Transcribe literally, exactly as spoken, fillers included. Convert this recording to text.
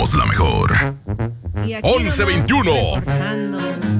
somos la mejor. Y aquí once nomás veintiuno. reportando.